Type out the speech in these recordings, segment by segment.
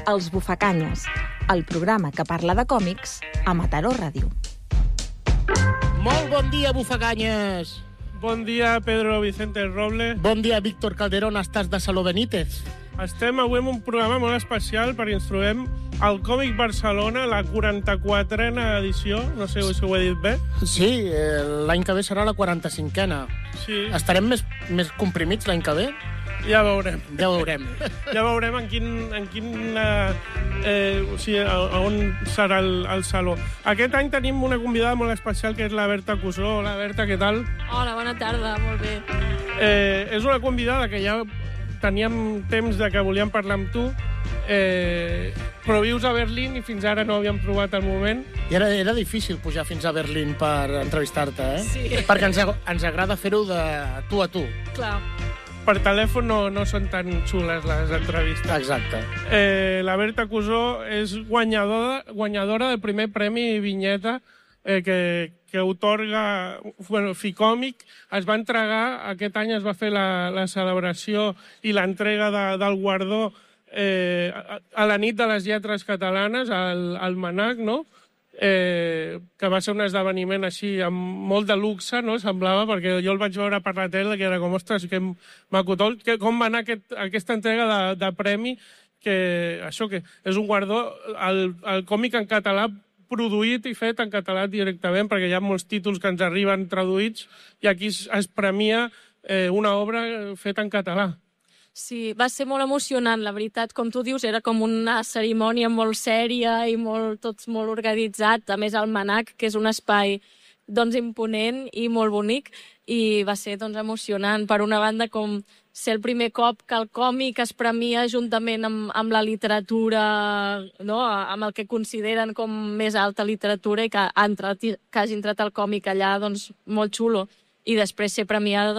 Els Bufacanyes, el programa que parla de còmics a Mataró Ràdio. Molt bon dia, Bufacanyes! Bon dia, Pedro Vicente Roble. Bon dia, Víctor Calderón, estàs de Saló Benítez. Estem avui en un programa molt especial perquè ens trobem al Còmic Barcelona, la 44a edició, no sé si ho he dit bé. Sí, l'any que ve serà la 45a. Sí. Estarem més comprimits l'any que ve? Ja veurem. Ja ho veurem. Ja veurem on serà el saló. Aquest any tenim una convidada molt especial, que és la Berta Cusó. Hola, Berta, què tal? Hola, bona tarda, molt bé. És una convidada que ja teníem temps de que volíem parlar amb tu, però vius a Berlín i fins ara no havíem provat el moment. I era difícil pujar fins a Berlín per entrevistar-te, eh? Sí. Perquè ens agrada fer-ho de tu a tu. Clar. Per telèfon no són tan xules les entrevistes. Exacte. La Berta Cusó és guanyadora del primer premi Vinyeta que otorga Ficòmic. Es va entregar, aquest any es va fer la celebració i l'entrega del guardó a la nit de les lletres catalanes, al Manac, no? Que va ser un esdeveniment així amb molt de luxe, no? Semblava, perquè jo el vaig veure per la tele, que era com, ostres, que maco tot. Com va anar aquesta entrega de premi, que és un guardó, el còmic en català, produït i fet en català directament, perquè hi ha molts títols que ens arriben traduïts i aquí es premia una obra feta en català. Sí, va ser molt emocionant, la veritat. Com tu dius, era com una cerimònia molt sèria i tot molt organitzat. A més, el Manac, que és un espai imponent i molt bonic, i va ser emocionant. Per una banda, com ser el primer cop que el còmic es premia juntament amb la literatura, no? Amb el que consideren com més alta literatura, i que hagi entrat el còmic allà, molt xulo. I després ser premiada,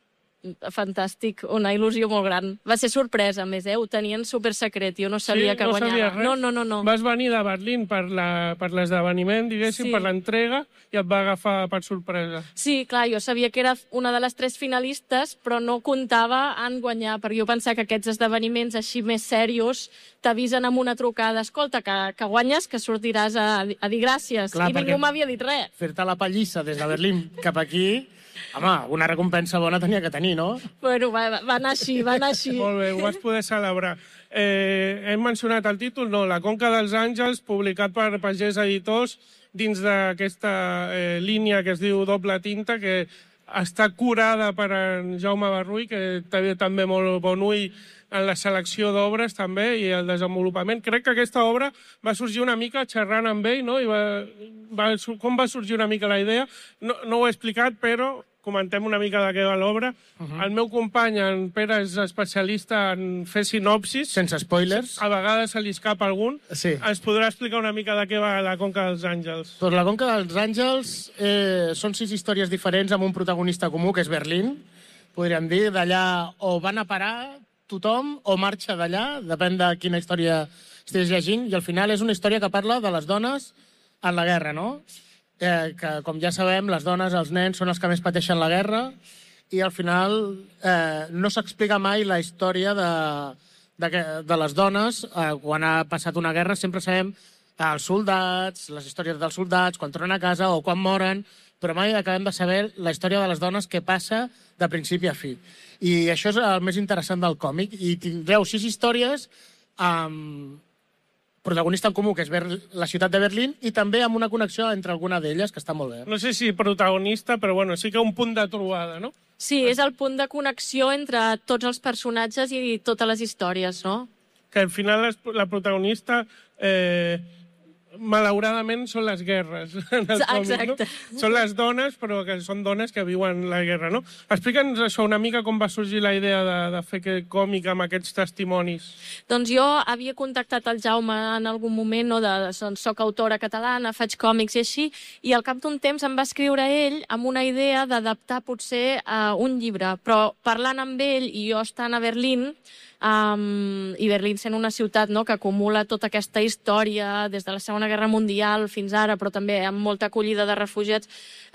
fantàstic, una il·lusió molt gran. Va ser sorpresa, a més, ho tenien supersecret, jo no sabia que guanyava. No. Vas venir de Berlín per l'esdeveniment, diguéssim, Sí. per l'entrega, i et va agafar per sorpresa. Sí, clar, jo sabia que era una de les 3 finalistes, però no comptava en guanyar, perquè jo pensava que aquests esdeveniments així més serios t'avisen amb una trucada, escolta, que guanyes, que sortiràs a dir gràcies. Clar, I ningú m'havia dit res. Fer-te la pallissa des de Berlín cap aquí, home, una recompensa bona tenia que tenir, no? Bueno, va anar així. Molt bé, ho vas poder celebrar. Hem mencionat el títol, no? La Conca dels Àngels, publicat per Pagès Editors, dins d'aquesta línia que es diu Doble Tinta, que està curada per en Jaume Barrull, que té també molt bon ull en la selecció d'obres també i el desenvolupament. Crec que aquesta obra va sorgir una mica xerrant amb ell, no? Com va sorgir una mica la idea? No ho he explicat, però comentem una mica de què va l'obra. El meu company, en Pere, és especialista en fer sinopsis. Sense spoilers. A vegades se li escapa algun. Sí. Ens podrà explicar una mica de què va la Conca dels Àngels. Doncs la Conca dels Àngels són 6 històries diferents amb un protagonista comú, que és Berlín. Podríem dir, d'allà o van a parar tothom o marxa d'allà, depèn de quina història estiguis llegint, i al final és una història que parla de les dones en la guerra, no? Que, com ja sabem, les dones, els nens, són els que més pateixen la guerra, i al final no s'explica mai la història de les dones quan ha passat una guerra. Sempre sabem els soldats, les històries dels soldats, quan tornen a casa o quan moren, però mai acabem de saber la història de les dones, que passa de principi a fi. I això és el més interessant del còmic. I tindreu 6 històries amb protagonista en comú, que és la ciutat de Berlín, i també amb una connexió entre alguna d'elles, que està molt bé. No sé si protagonista, però bueno, sí que un punt de trobada, no? Sí, és el punt de connexió entre tots els personatges i totes les històries, no? Que al final la protagonista, malauradament, són les guerres. En el còmic, Exacte. no? Són les dones, però que són dones que viuen la guerra, no? Explica'ns això una mica, com va sorgir la idea de fer aquest còmic amb aquests testimonis. Doncs jo havia contactat el Jaume en algun moment, no, soc autora catalana, faig còmics i així, i al cap d'un temps em va escriure ell amb una idea d'adaptar potser un llibre, però parlant amb ell i jo estant a Berlín, i Berlín sent una ciutat, no, que acumula tota aquesta història des de la Segona Guerra Mundial fins ara, però també amb molta acollida de refugiats,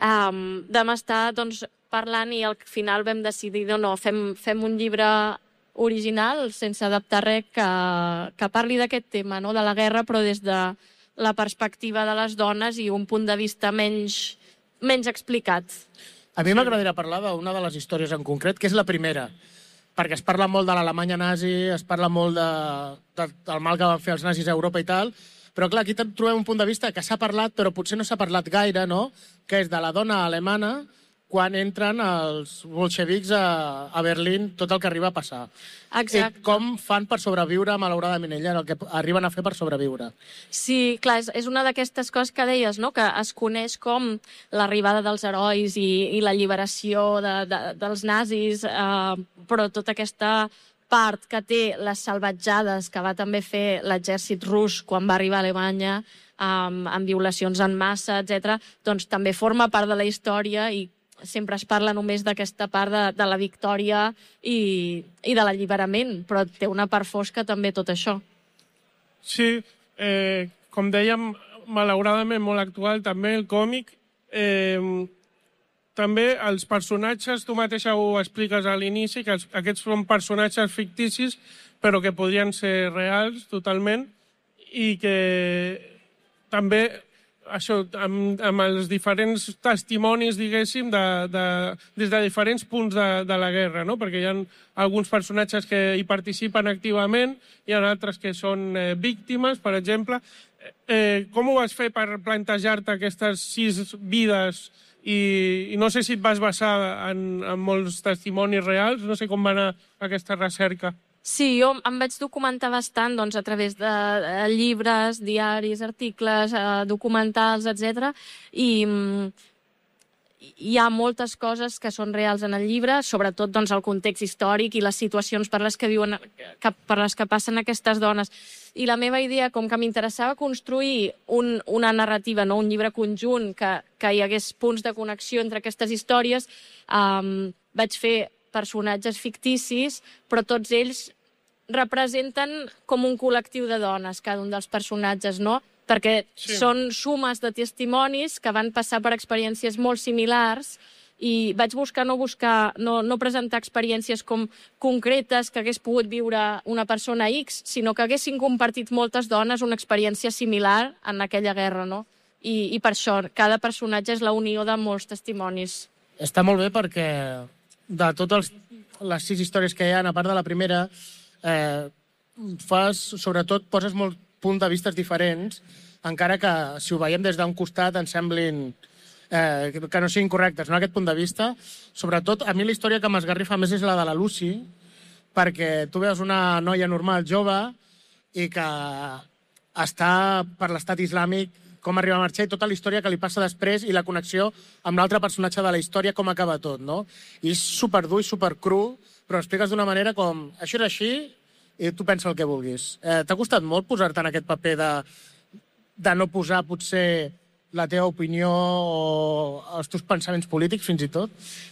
vam estar parlant, i al final vam decidir no, fem un llibre original, sense adaptar res que parli d'aquest tema, no? De la guerra, però des de la perspectiva de les dones i un punt de vista menys explicat. A mi m'agradaria parlar d'una de les històries en concret, que és la primera, perquè es parla molt de l'Alemanya nazi, es parla molt del mal que van fer els nazis a Europa i tal, però clar, aquí trobem un punt de vista que s'ha parlat, però potser no s'ha parlat gaire, no? Que és de la dona alemana quan entren els bolxevics a Berlín, tot el que arriba a passar. Exacte. I com fan per sobreviure, malauradament, ella, el que arriben a fer per sobreviure. Sí, clar, és una d'aquestes coses que deies, no? Que es coneix com l'arribada dels herois i l'alliberació dels nazis, però tota aquesta part que té les salvatjades que va també fer l'exèrcit rus quan va arribar a Alemanya, amb violacions en massa, etc., doncs també forma part de la història i sempre es parla només d'aquesta part de la victòria i de l'alliberament, però té una part fosca també tot això. Sí, com dèiem, malauradament molt actual també el còmic. També els personatges, tu mateixa ho expliques a l'inici, que aquests són personatges ficticis, però que podrien ser reals totalment, i que també això, amb els diferents testimonis, diguéssim, des de diferents punts de la guerra, no? Perquè hi ha alguns personatges que hi participen activament, hi ha altres que són víctimes, per exemple. Com ho vas fer per plantejar-te aquestes 6 vides i no sé si et vas basar en molts testimonis reals, no sé com va anar aquesta recerca. Sí, jo em vaig documentar bastant doncs, a través de llibres, diaris, articles, documentals, etc. I hi ha moltes coses que són reals en el llibre, sobretot doncs, el context històric i les situacions per les que passen aquestes dones. I la meva idea, com que m'interessava construir una narrativa, no? Un llibre conjunt, que hi hagués punts de connexió entre aquestes històries, vaig fer personatges ficticis, però tots ells representen com un col·lectiu de dones, cada un dels personatges, no? Perquè són sumes de testimonis que van passar per experiències molt similars i vaig buscar no presentar experiències com concretes que hagués pogut viure una persona X, sinó que haguessin compartit moltes dones una experiència similar en aquella guerra, no? I per això, cada personatge és la unió de molts testimonis. Està molt bé perquè de totes les 6 històries que hi ha, a part de la primera, sobretot poses molts punts de vistes diferents, encara que si ho veiem des d'un costat ens semblin que no siguin correctes, no? Aquest punt de vista. Sobretot, a mi la història que m'esgarrifa més és la de la Lucy, perquè tu veus una noia normal, jove, i que està per l'estat islàmic, com arriba a marxar i tota la història que li passa després i la connexió amb l'altre personatge de la història, com acaba tot, no? I és superdur i supercru, però expliques d'una manera com això és així i tu pensa el que vulguis. T'ha costat molt posar-te en aquest paper de no posar potser la teva opinió o els teus pensaments polítics, fins i tot?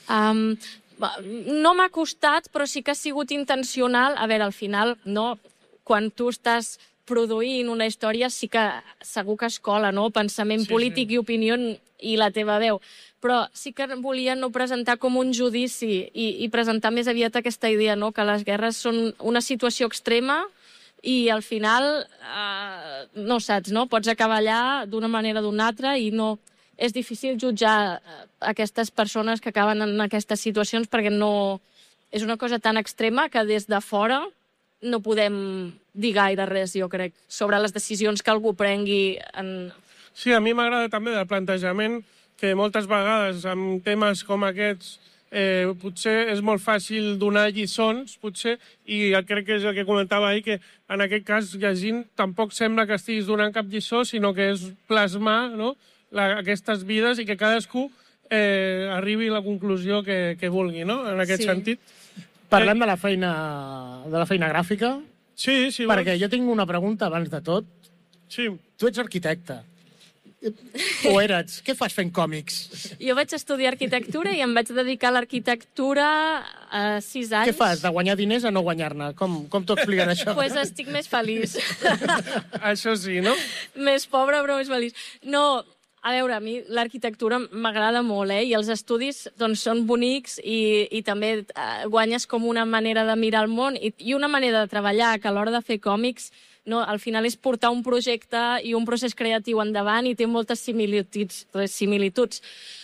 No m'ha costat, però sí que ha sigut intencional. A veure, al final, no, quan tu estàs produint una història sí que segur que es cola, no? Pensament polític i opinió i la teva veu. Però sí que volia no presentar com un judici i presentar més aviat aquesta idea, no? Que les guerres són una situació extrema i al final no saps, no? Pots acabar allà d'una manera o d'una altra i no... És difícil jutjar aquestes persones que acaben en aquestes situacions perquè no... És una cosa tan extrema que des de fora no podem dir gaire res, jo crec, sobre les decisions que algú prengui. Sí, a mi m'agrada també del plantejament que moltes vegades amb temes com aquests potser és molt fàcil donar lliçons, potser, i crec que és el que comentava ahir, que en aquest cas llegint tampoc sembla que estiguis donant cap lliçó, sinó que és plasmar, no?, aquestes vides i que cadascú arribi a la conclusió que vulgui, no?, en aquest sentit. Parlem de la feina gràfica. Sí. Perquè jo tinc una pregunta abans de tot. Sí. Tu ets arquitecte. O eres? Què fas fent còmics? Jo vaig estudiar arquitectura i em vaig dedicar a l'arquitectura 6 anys. Què fas, de guanyar diners a no guanyar-ne? Com t'ho expliquen això? Doncs pues estic més feliç. Això sí, no? Més pobra, però més feliç. No, A veure, a mi l'arquitectura m'agrada molt, i els estudis doncs, són bonics i també guanyes com una manera de mirar el món i una manera de treballar, que a l'hora de fer còmics al final és portar un projecte i un procés creatiu endavant i té moltes similituds.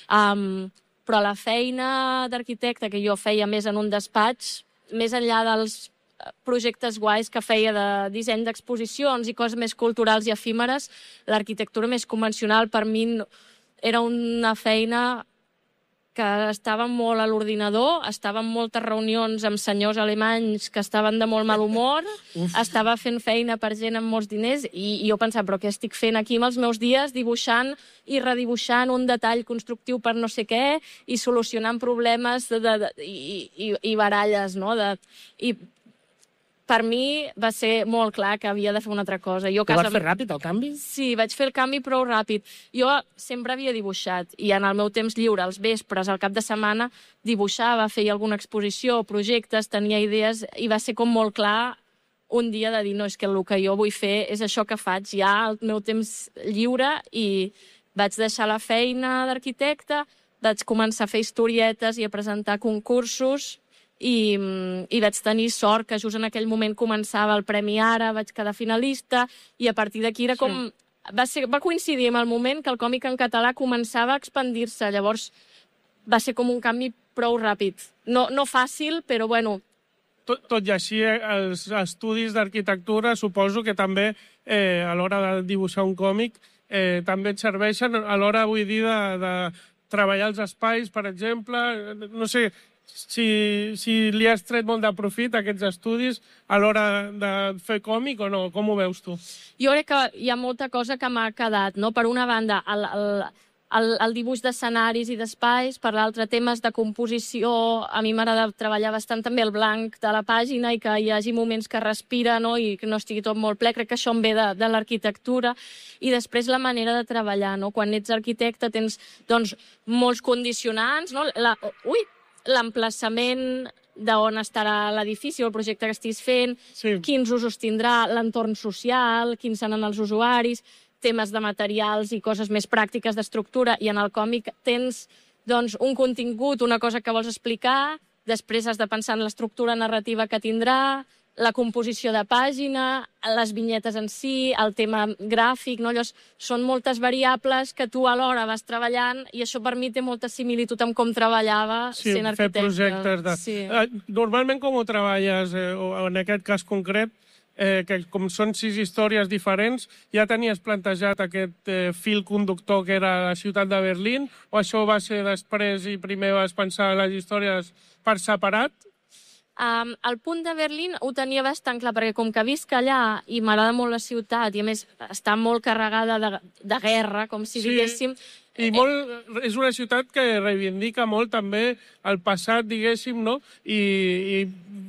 Però la feina d'arquitecte que jo feia més en un despatx, més enllà dels projectes guais que feia de disseny d'exposicions i coses més culturals i efímeres, l'arquitectura més convencional per mi era una feina que estava molt a l'ordinador, estava en moltes reunions amb senyors alemanys que estaven de molt mal humor, estava fent feina per gent amb molts diners i jo pensava, però què estic fent aquí amb els meus dies dibuixant i redibuixant un detall constructiu per no sé què i solucionant problemes i baralles, no? I per mi va ser molt clar que havia de fer una altra cosa. Ho vas fer ràpid, el canvi? Sí, vaig fer el canvi prou ràpid. Jo sempre havia dibuixat i en el meu temps lliure, als vespres, al cap de setmana, dibuixava, feia alguna exposició, projectes, tenia idees i va ser com molt clar un dia de dir no, és que el que jo vull fer és això que faig ja al meu temps lliure i vaig deixar la feina d'arquitecte, vaig començar a fer historietes i a presentar concursos i vaig tenir sort que just en aquell moment començava el Premi Ara, vaig quedar finalista i a partir d'aquí era com... Va coincidir amb el moment que el còmic en català començava a expandir-se, llavors va ser com un canvi prou ràpid. No fàcil, però bueno... Tot i així, els estudis d'arquitectura suposo que també a l'hora de dibuixar un còmic també et serveixen a l'hora, vull dir, de treballar els espais, per exemple, no sé... Si li has tret molt de profit a aquests estudis a l'hora de fer còmic o no? Com ho veus tu? Jo crec que hi ha molta cosa que m'ha quedat, no? Per una banda, el dibuix d'escenaris i d'espais, per l'altre, temes de composició. A mi m'agrada treballar bastant també el blanc de la pàgina i que hi hagi moments que respira, no? I que no estigui tot molt ple. Crec que això em ve de l'arquitectura. I després la manera de treballar, no? Quan ets arquitecte tens doncs, molts condicionants, no? L'emplaçament d'on estarà l'edifici o el projecte que estiguis fent, quins usos tindrà, l'entorn social, quins seran els usuaris, temes de materials i coses més pràctiques d'estructura, i en el còmic tens doncs, un contingut, una cosa que vols explicar, després has de pensar en l'estructura narrativa que tindrà, la composició de pàgina, les vinyetes en si, el tema gràfic, no? Llavors, són moltes variables que tu alhora vas treballant i això per mi té molta similitud amb com treballava sent arquitecte. Fer projectes. Normalment com ho treballes, o en aquest cas concret, que com són 6 històries diferents, ja tenies plantejat aquest fil conductor que era la ciutat de Berlín, o això va ser després i primer vas pensar les històries per separat? El punt de Berlín ho tenia bastant clar, perquè com que visc allà i m'agrada molt la ciutat, i a més està molt carregada de guerra, com si diguéssim... I és una ciutat que reivindica molt també el passat, diguéssim, no? I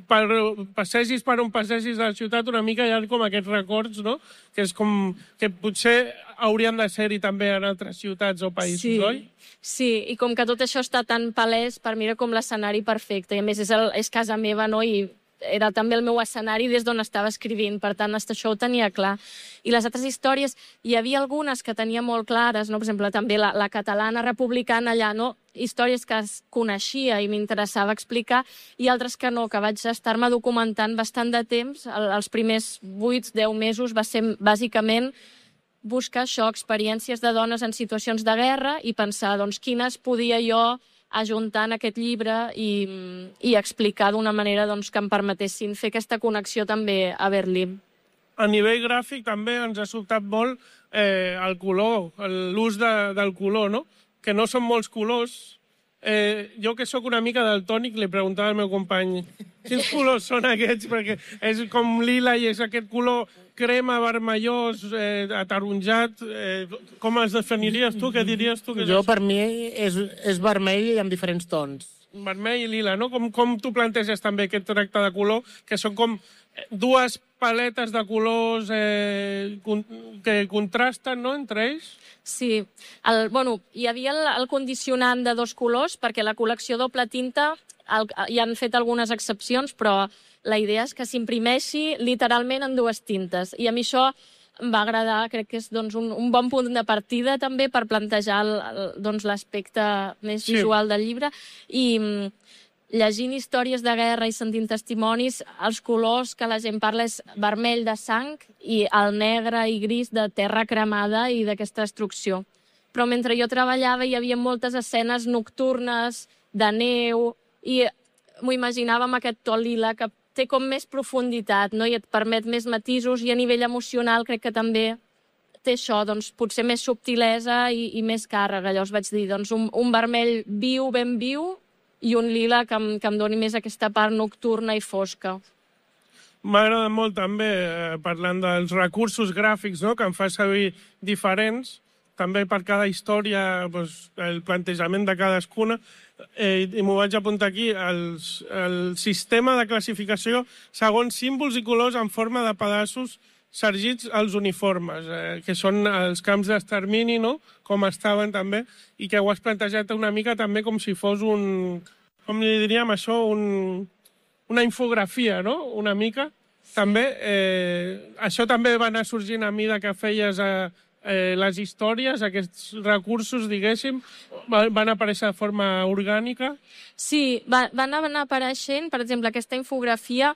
passegis per on passegis de la ciutat, una mica hi ha com aquests records, no? Que és com que potser haurien de ser-hi també en altres ciutats o països, oi? Sí, i com que tot això està tan palès, per mi era com l'escenari perfecte. I a més és casa meva, no? I era també el meu escenari des d'on estava escrivint. Per tant, això ho tenia clar. I les altres històries, hi havia algunes que tenia molt clares, no? Per exemple, també la catalana republicana allà, no? Històries que es coneixia i m'interessava explicar, i altres que no, que vaig estar-me documentant bastant de temps. Els primers 8-10 mesos va ser bàsicament buscar això, experiències de dones en situacions de guerra i pensar doncs, quines podia jo ajuntar en aquest llibre i explicar d'una manera doncs, que em permetessin fer aquesta connexió també a Berlín. A nivell gràfic també ens ha sobtat molt el color, l'ús del color, no? Que no són molts colors. Jo que sóc una mica daltònic li preguntava al meu company quins colors són aquests, perquè és com lila i és aquest color crema, vermellós, ataronjat. Com els definiries tu? Què diries tu? Jo, per mi, és vermell i amb diferents tons. Vermell i lila, no? Com tu planteges també aquest tracte de color, que són com dues paletes de colors que contrasten, no?, entre ells? Sí. Hi havia el condicionant de 2 colors, perquè la col·lecció doble tinta hi han fet algunes excepcions, però la idea és que s'imprimeixi literalment en 2 tintes. I a mi això em va agradar, crec que és doncs, un bon punt de partida també per plantejar doncs, l'aspecte més visual del llibre. I llegint històries de guerra i sentint testimonis, els colors que la gent parla és vermell de sang i el negre i gris de terra cremada i d'aquesta destrucció. Però mentre jo treballava hi havia moltes escenes nocturnes, de neu, i m'ho imaginava amb aquest to lila que té com més profunditat, no? I et permet més matisos, i a nivell emocional crec que també té això, doncs, potser més subtilesa i més càrrega. Llavors vaig dir, doncs, un vermell viu, ben viu, i un lila que em doni més aquesta part nocturna i fosca. M'ha agradat molt també, parlant dels recursos gràfics, no?, que em fa servir diferents, també per cada història, doncs, el plantejament de cadascuna, i m'ho vaig apuntar aquí, el sistema de classificació segons símbols i colors en forma de pedaços sergits als uniformes, que són els camps d'extermini, no?, com estaven també, i que ho has plantejat una mica també com si fos com li diríem això, una infografia, no?, una mica. També, això també va anar sorgint a mesura que feies les històries, aquests recursos, diguéssim, van aparèixer de forma orgànica? Sí, van anar apareixent. Per exemple, aquesta infografia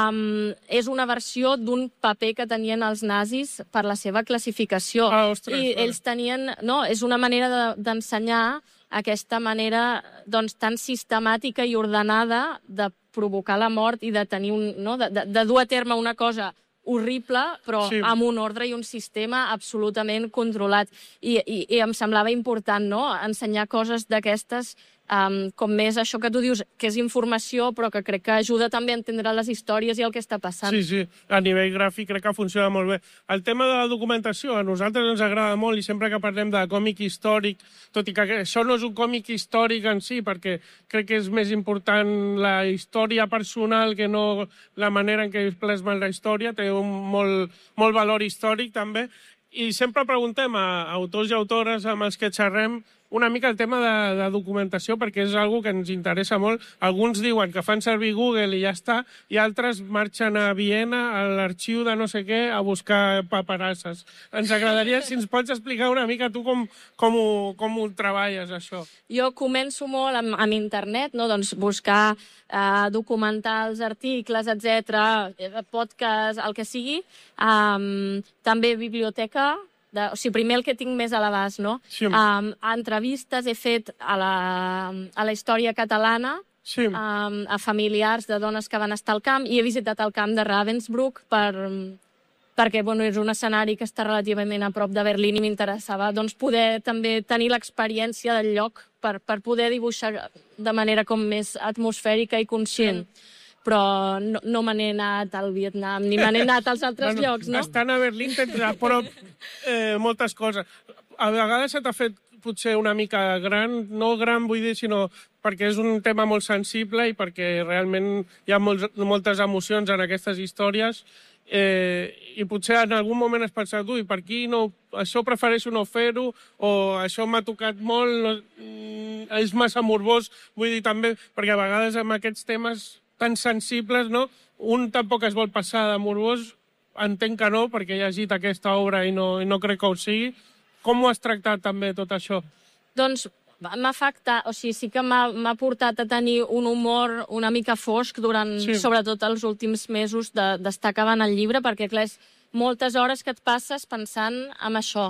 és una versió d'un paper que tenien els nazis per la seva classificació. Ostres, I ells tenien... No, és una manera d'ensenyar aquesta manera doncs, tan sistemàtica i ordenada de provocar la mort i de tenir de dur a terme una cosa horrible, però sí, amb un ordre i un sistema absolutament controlat. I em semblava important, no?, ensenyar coses d'aquestes, com més això que tu dius, que és informació, però que crec que ajuda també a entendre les històries i el que està passant. Sí, a nivell gràfic crec que funciona molt bé. El tema de la documentació a nosaltres ens agrada molt, i sempre que parlem de còmic històric, tot i que això no és un còmic històric en si, perquè crec que és més important la història personal que no la manera en què es plasma la història, té un molt valor històric també, i sempre preguntem a autors i autores amb els que xerrem una mica el tema de documentació, perquè és una que ens interessa molt. Alguns diuen que fan servir Google i ja està, i altres marxen a Viena, a l'arxiu de no sé què, a buscar paperasses. Ens agradaria, si ens pots explicar una mica tu com ho treballes, això. Jo començo molt amb internet, no? Doncs buscar documentals, articles, etc., podcast, el que sigui. També biblioteca. O sigui, primer el que tinc més a l'abast, no? Sí. Entrevistes he fet a la història catalana, sí, a familiars de dones que van estar al camp, i he visitat el camp de Ravensbrück perquè és un escenari que està relativament a prop de Berlín i m'interessava doncs, poder també tenir l'experiència del lloc per poder dibuixar de manera com més atmosfèrica i conscient. Però no me n'he anat al Vietnam, ni me n'he anat als altres llocs, no? Estant a Berlín tens a prop moltes coses. A vegades se t'ha fet potser una mica gran, no gran vull dir, sinó perquè és un tema molt sensible i perquè realment hi ha moltes emocions en aquestes històries, i potser en algun moment has pensat, ui, per aquí això prefereixo no fer-ho, o això m'ha tocat molt, és massa morbós, vull dir també, perquè a vegades amb aquests temes tan sensibles, no? Un tampoc es vol passar de morbós, entenc que no, perquè he llegit aquesta obra i no crec que ho sigui. Com ho has tractat també tot això? Doncs m'ha afectat, o sigui, sí que m'ha portat a tenir un humor una mica fosc durant, sobretot els últims mesos d'estar acabant el llibre, perquè clar, és moltes hores que et passes pensant en això.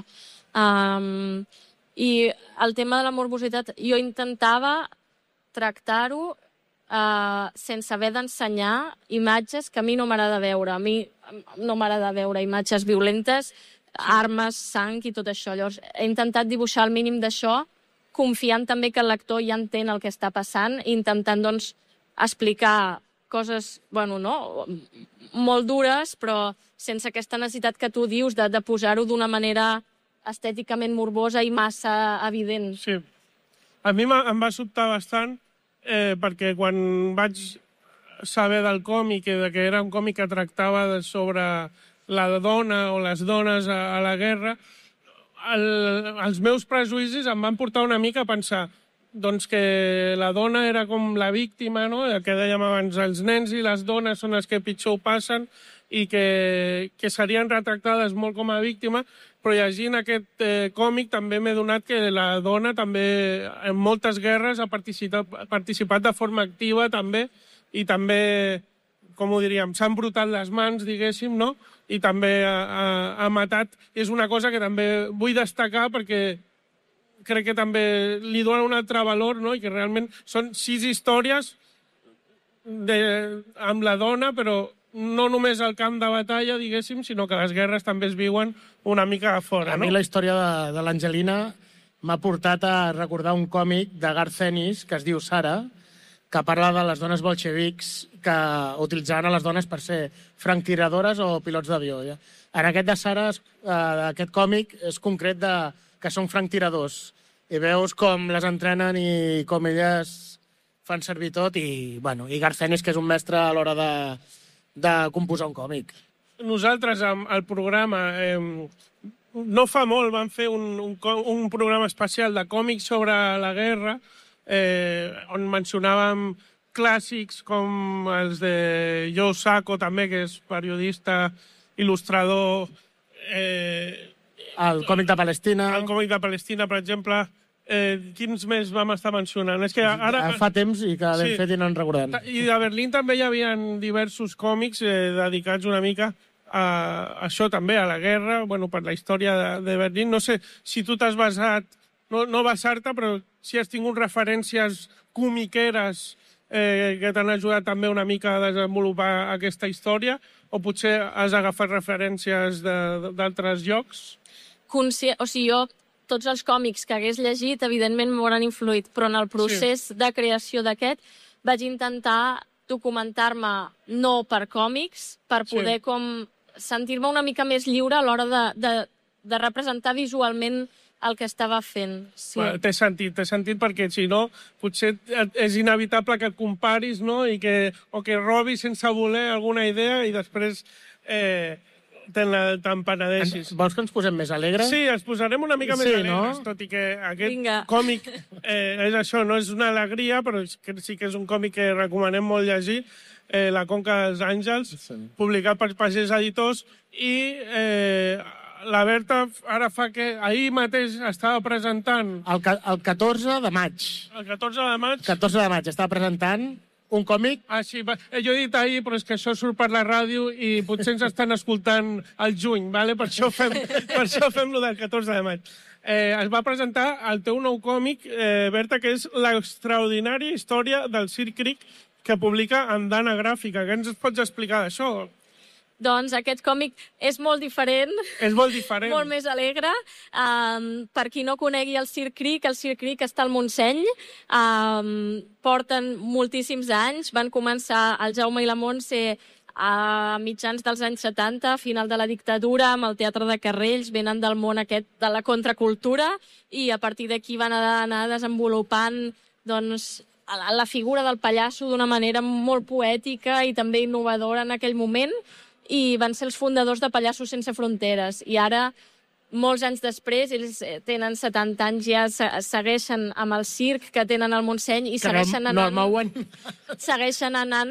I el tema de la morbositat, jo intentava tractar-ho sense haver d'ensenyar imatges que a mi no m'agrada veure. A mi no m'agrada veure imatges violentes, armes, sang i tot això. Llavors, he intentat dibuixar el mínim d'això, confiant també que el lector ja entén el que està passant i intentant, doncs, explicar coses, molt dures, però sense aquesta necessitat que tu dius de posar-ho d'una manera estèticament morbosa i massa evident. Sí. A mi em va sobtar bastant perquè quan vaig saber del còmic, que era un còmic que tractava sobre la dona o les dones a la guerra, els meus prejudicis em van portar una mica a pensar doncs que la dona era com la víctima, no? El que dèiem abans, els nens i les dones són els que pitjor ho passen, i que serien retractades molt com a víctima, però llegint aquest còmic també m'he donat que la dona també en moltes guerres ha participat de forma activa també, i també, com ho diríem, s'han embrutat les mans, diguéssim, no? I també ha matat. És una cosa que també vull destacar perquè crec que també li dona un altre valor, no? I que realment són 6 històries amb la dona, però no només al camp de batalla, diguéssim, sinó que les guerres també es viuen una mica a fora. A mi la història de l'Angelina m'ha portat a recordar un còmic de Garth Ennis que es diu Sara, que parla de les dones bolxevics que utilitzaven a les dones per ser franctiradores o pilots d'avió. En aquest de Sara, aquest còmic és concret que són franctiradors. I veus com les entrenen i com elles fan servir tot. I Garth Ennis, que és un mestre a l'hora de composar un còmic. Nosaltres, al programa, no fa molt vam fer un programa especial de còmics sobre la guerra, on mencionàvem clàssics com els de Joe Sacco, també, que és periodista, il·lustrador. El còmic de Palestina. El còmic de Palestina, per exemple. Quins més vam estar mencionant? És que ara... Fa temps i que ben fet i no en recordem. I a Berlín també hi havia diversos còmics dedicats una mica a això també, a la guerra, per la història de Berlín. No sé si tu t'has basat, no basar-te, però si has tingut referències comiqueres que t'han ajudat també una mica a desenvolupar aquesta història, o potser has agafat referències d'altres llocs? O sigui, jo tots els còmics que hagués llegit, evidentment, m'hauran influït, però en el procés de creació d'aquest vaig intentar documentar-me no per còmics, per poder com sentir-me una mica més lliure a l'hora de representar visualment el que estava fent. Sí. T'he sentit perquè, si no, potser és inevitable que et comparis, no? O que robis sense voler alguna idea i després te'n penedeixis. Vols que ens posem més alegres? Sí, ens posarem una mica més alegres, tot i que aquest còmic és això, no és una alegria, però sí que és un còmic que recomanem molt llegir, La Conca dels Àngels, publicat per Pagès Editors, i la Berta ara ahir mateix estava presentant... El 14 de maig. El 14 de maig? 14 de maig estava presentant un còmic... Ah, sí, jo he dit ahir, però és que això surt per la ràdio i potser ens estan escoltant al juny, ¿vale? Per això fem lo del 14 de maig. Es va presentar el teu nou còmic, Berta, que és l'extraordinària història del Circ Cric, que publica en Dana Gràfica. Què ens pots explicar d'això? Doncs aquest còmic és molt diferent. És molt diferent. Molt més alegre. Per qui no conegui el Circ Cric està al Montseny. Porten moltíssims anys. Van començar el Jaume i la Montse a mitjans dels anys 70, a final de la dictadura, amb el Teatre de Carrells. Venen del món aquest de la contracultura i a partir d'aquí van anar desenvolupant la figura del pallasso d'una manera molt poètica i també innovadora en aquell moment, i van ser els fundadors de Pallassos Sense Fronteres. I ara, molts anys després, ells tenen 70 anys, ja segueixen amb el circ que tenen al Montseny i segueixen anant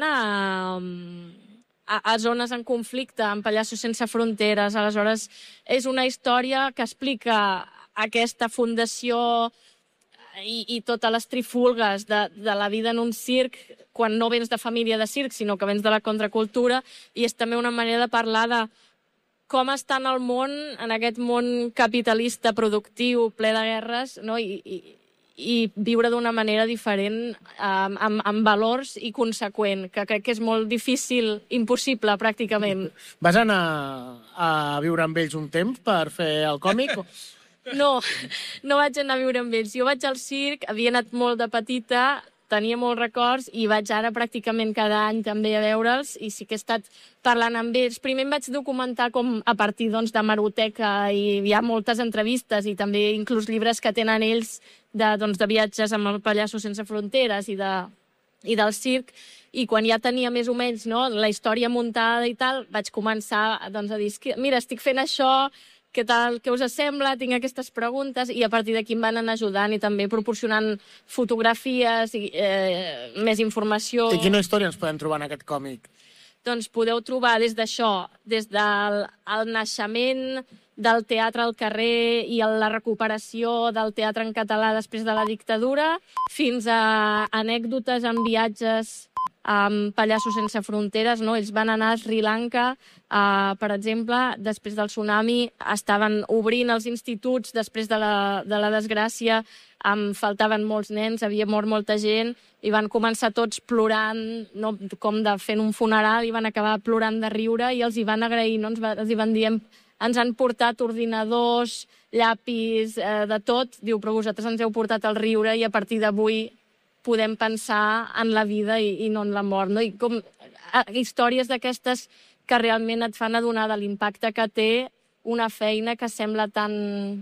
a zones en conflicte, amb Pallassos Sense Fronteres. Aleshores, és una història que explica aquesta fundació i totes les trifulgues de la vida en un circ, quan no vens de família de circ, sinó que vens de la contracultura, i és també una manera de parlar de com està en el món, en aquest món capitalista, productiu, ple de guerres, no? I viure d'una manera diferent, amb valors i conseqüent, que crec que és molt difícil, impossible, pràcticament. Vas anar a viure amb ells un temps per fer el còmic? No vaig anar a viure amb ells. Jo vaig al circ, havia anat molt de petita, tenia molts records i vaig ara pràcticament cada any també a veure'ls, i sí que he estat parlant amb ells. Primer em vaig documentar com a partir de Maroteca, i hi ha moltes entrevistes i també inclús llibres que tenen ells de viatges amb el Pallassos Sense Fronteres i del circ, i quan ja tenia més o menys la història muntada i tal, vaig començar a dir, mira, estic fent això, què tal, què us sembla, tinc aquestes preguntes, i a partir d'aquí em van anar ajudant i també proporcionant fotografies i més informació. I quina història ens podem trobar en aquest còmic? doncs podeu trobar des d'això, des del naixement del teatre al carrer i la recuperació del teatre en català després de la dictadura, fins a anècdotes en viatges amb Pallassos Sense Fronteres, no? Ells van anar a Sri Lanka, per exemple, després del tsunami, estaven obrint els instituts després de la desgràcia, faltaven molts nens, havia mort molta gent, i van començar tots plorant, no? Com fent un funeral, i van acabar plorant de riure, i els hi van agrair, no? Els hi van dir, ens han portat ordinadors, llapis, de tot. Diu, però vosaltres ens heu portat el riure i a partir d'avui podem pensar en la vida i no en la mort. No? I com històries d'aquestes que realment et fan adonar de l'impacte que té una feina que sembla tan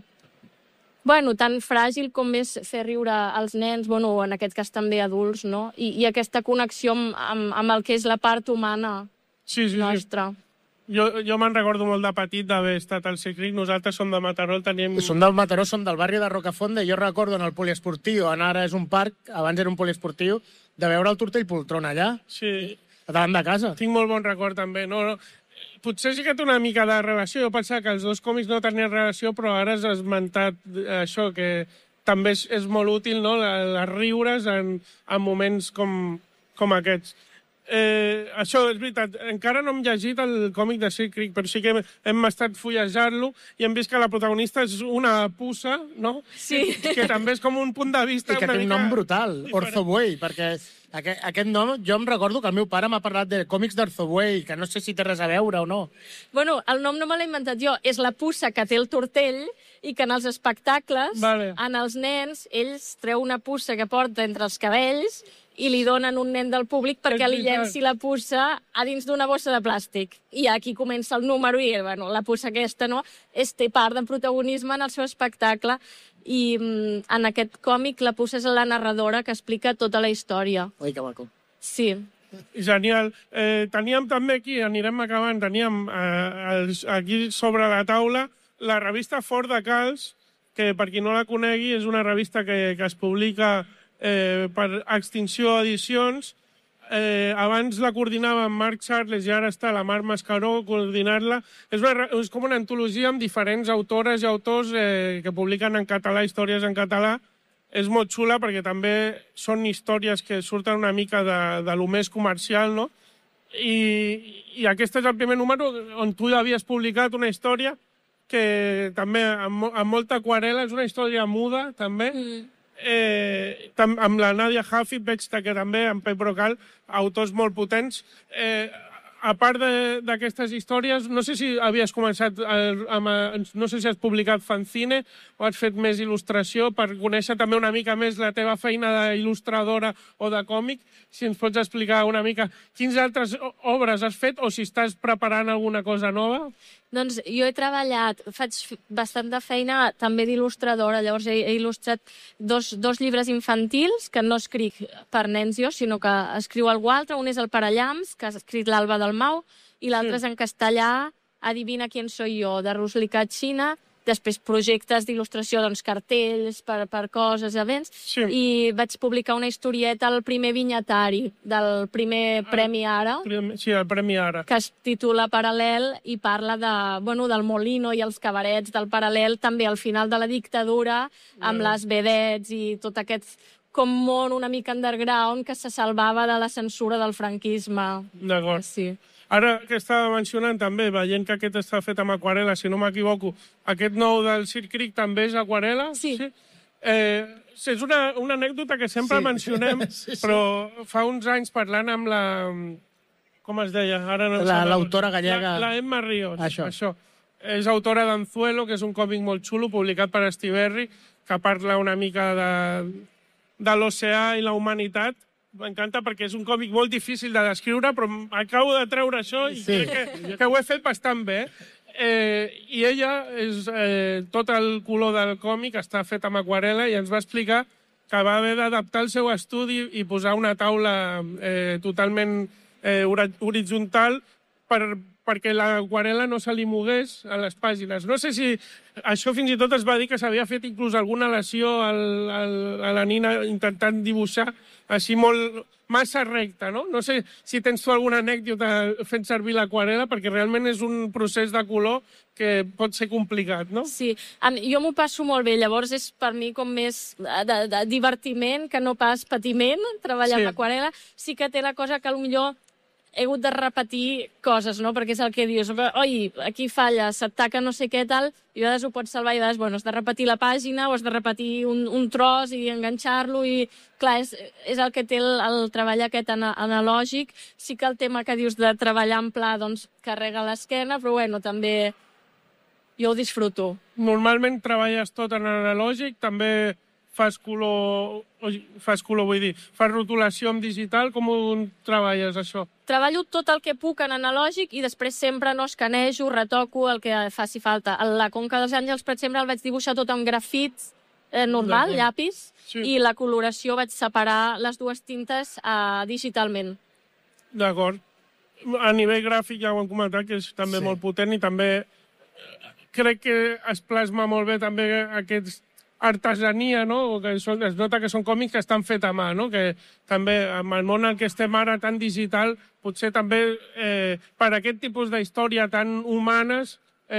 fràgil com és fer riure als nens, en aquest cas també adults, no? I aquesta connexió amb el que és la part humana nostra. Jo me'n recordo molt de petit d'haver estat al Circric. Nosaltres som de Mataró, tenim... Som del Mataró, som del barri de Rocafonda, i jo recordo en el poliesportiu, ara és un parc, abans era un poliesportiu, de veure el Tortell Poltron allà, davant de casa. Tinc molt bon record també. Potser sí que té una mica de relació. Jo pensava que els dos còmics no tenien relació, però ara has esmentat això, que també és molt útil, no? Les riures en moments com aquests. Això és veritat, encara no hem llegit el còmic de Circric, però sí que hem estat fullejant-lo i hem vist que la protagonista és una puça, no? Sí. Que també és com un punt de vista... I que té un nom brutal, Orthobuey, perquè aquest nom, jo em recordo que el meu pare m'ha parlat de còmics d'Orthobuey, que no sé si té res a veure o no. El nom no me l'he inventat jo, és la puça que té el tortell i que en els espectacles, en els nens, ells treu una puça que porta entre els cabells i li donen un nen del públic perquè li llenci la puça a dins d'una bossa de plàstic. I aquí comença el número i la puça aquesta té part de protagonisme en el seu espectacle. I en aquest còmic la puça és la narradora que explica tota la història. Ui, que maco. Sí. Genial. Teníem també aquí, anirem acabant, teníem aquí sobre la taula la revista Fort de Calç, que per qui no la conegui és una revista que es publica per Extinció Edicions. Abans la coordinava en Marc Charles i ara està la Mar Mascaró coordinant-la. És com una antologia amb diferents autores i autors que publiquen en català, històries en català. És molt xula perquè també són històries que surten una mica de lo més comercial, no? I aquest és el primer número on tu havies publicat una història que també amb molta aquarel·la, és una història muda també, amb la Nadia Hafid, veig que també, amb Pep Brocal, autors molt potents. A part d'aquestes històries, no sé si havies començat, no sé si has publicat fanzine o has fet més il·lustració per conèixer també una mica més la teva feina d'il·lustradora o de còmic. Si ens pots explicar una mica quines altres obres has fet o si estàs preparant alguna cosa nova. Doncs jo he treballat, faig bastant de feina també d'il·lustradora, llavors he il·lustrat dos llibres infantils que no escric per nens jo, sinó que escriu algú altre. Un és el Parallams, que ha escrit l'Alba Dalmau, i l'altre és en castellà, Adivina quién soy yo, de Rusli Kachina. Després projectes d'il·lustració, doncs cartells per coses, events, i vaig publicar una historieta al primer vinyetari del primer Premi Ara. Sí, el Premi Ara. Que es titula Paral·lel i parla del Molino i els cabarets del Paral·lel, també al final de la dictadura, amb les vedets i tot aquest com món una mica underground que se salvava de la censura del franquisme. D'acord. Sí. Ara que estava mencionant també, veient que aquest està fet amb aquarel·la, si no m'equivoco, aquest nou del Circric també és aquarel·la? Sí. És una anècdota que sempre mencionem, però fa uns anys parlant amb la... Com es deia? L'autora gallega... La Emma Ríos. Això. És autora d'Anzuelo, que és un còmic molt xulo, publicat per Estiberri, que parla una mica de l'oceà i la humanitat. M'encanta perquè és un còmic molt difícil de descriure, però acabo de treure això i crec que ho he fet bastant bé. I ella, tot el color del còmic està fet amb aquarel·la i ens va explicar que va haver d'adaptar el seu estudi i posar una taula totalment horitzontal per perquè l'aquarela no se li mogués a les pàgines. No sé si això fins i tot es va dir que s'havia fet inclús alguna lesió a la nina intentant dibuixar així molt massa recta, no? No sé si tens tu alguna anècdota fent servir l'aquarela, perquè realment és un procés de color que pot ser complicat, no? Sí, jo m'ho passo molt bé, llavors és per mi com més de divertiment que no pas patiment, treballar amb l'aquarela. Sí que té la cosa que potser he hagut de repetir coses, no? Perquè és el que dius, oi, aquí falla, se't taca no sé què tal, i a vegades ho pots salvar, i a vegades, bueno, has de repetir la pàgina o has de repetir un tros i enganxar-lo, i clar, és el que té el treball aquest analògic. Sí que el tema que dius de treballar en pla, doncs, carrega l'esquena, però bueno, també jo ho disfruto. Normalment treballes tot en analògic, també fas color, vull dir, fas rotulació en digital, com ho treballes, això? Treballo tot el que puc en analògic i després sempre no escanejo, retoco el que faci falta. A la Conca dels Àngels, per exemple, el vaig dibuixar tot amb grafit normal, llapis, i la coloració vaig separar les dues tintes digitalment. D'acord. A nivell gràfic ja ho hem comentat, que és també molt potent i també crec que es plasma molt bé també aquests artesania, no? Que es nota que són còmics que estan fets a mà, no? Que també, amb el món en què estem ara tan digital, potser també per aquest tipus d'història tan humanes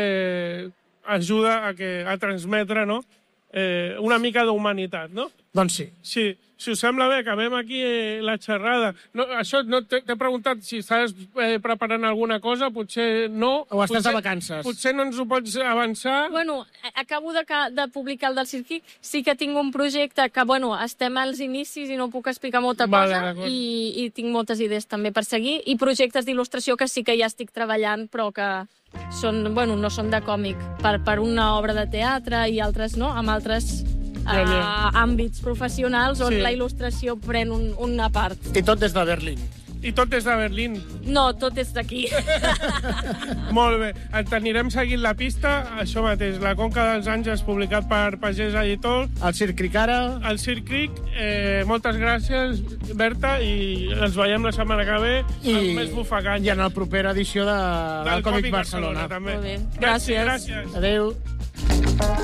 ajuda a transmetre, no? Una mica d'humanitat, no? Doncs sí. Sí. Si us sembla bé, acabem aquí la xerrada. Això t'he preguntat si estàs preparant alguna cosa, potser no. O estàs de vacances. Potser no ens ho pots avançar. Bueno, acabo de publicar el del Cirquic. Sí que tinc un projecte que, bueno, estem als inicis i no puc explicar molta cosa, i tinc moltes idees també per seguir, i projectes d'il·lustració que sí que ja estic treballant, però que són, bueno, no són de còmic, per una obra de teatre i altres, no?, amb altres àmbits professionals on la il·lustració pren una part. I tot des de Berlín. I tot des de Berlín. No, tot és d'aquí. Molt bé. Et anirem seguint la pista. Això mateix, La Conca dels Àngels, publicat per Pagès Editor. El Circric ara. El Circric. Moltes gràcies, Berta, i ens veiem la setmana que ve amb més bufacanya. I en la propera edició del Còmic Barcelona. També. Molt bé. Gràcies. Gràcies. Adéu.